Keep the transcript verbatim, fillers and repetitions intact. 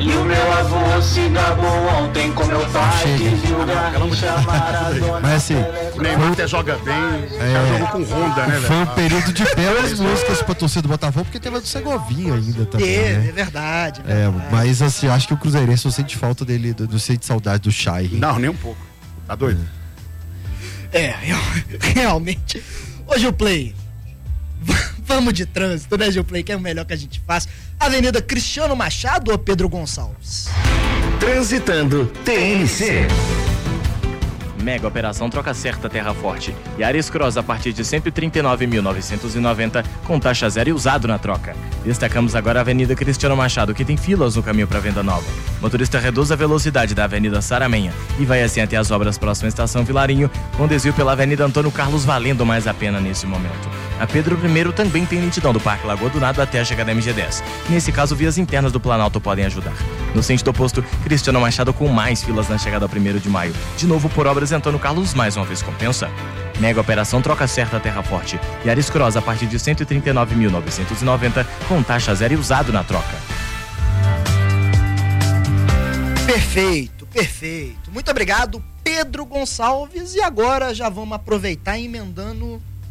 E o meu avô se gabou ontem com meu pai, que viu Garrincha, Maradona. Mas assim, o Neymar até joga bem, é, o cara jogou com Honda, né, velho? Foi um período de belas músicas pra torcida do Botafogo, porque teve a do Segovinha ainda também. É, né? é verdade. É, é verdade. Mas assim, eu acho que o Cruzeirense não sente falta dele, não sente saudade do Chay. Não, nem um pouco. Tá doido? É, realmente. Ô, Gilplay, vamos de trânsito, né, Gilplay? Que é o melhor que a gente faz. Avenida Cristiano Machado ou Pedro Gonçalves? Transitando T N C. Mega operação Troca Certa Terra Forte. Yaris Cross a partir de cento e trinta e nove mil novecentos e noventa com taxa zero e usado na troca. Destacamos agora a Avenida Cristiano Machado, que tem filas no caminho para venda nova. Motorista reduz a velocidade da Avenida Saramenha e vai assim até as obras próxima à Estação Vilarinho, com desvio pela Avenida Antônio Carlos valendo mais a pena nesse momento. A Pedro I também tem lentidão do Parque Lagoa do Nado até a chegada da M G dez. Nesse caso, vias internas do Planalto podem ajudar. No sentido oposto, Cristiano Machado com mais filas na chegada ao primeiro de maio. De novo por obras Antônio Carlos, mais uma vez compensa. Mega operação Troca Certa Terra Forte. Yaris Cross a partir de cento e trinta e nove mil novecentos e noventa com taxa zero e usado na troca. Perfeito, perfeito. Muito obrigado, Pedro Gonçalves. E agora já vamos aproveitar emendando